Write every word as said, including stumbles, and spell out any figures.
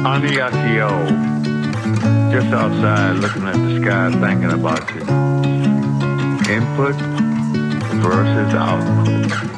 Aniakio, just outside looking at the sky, thinking about you. Input versus output.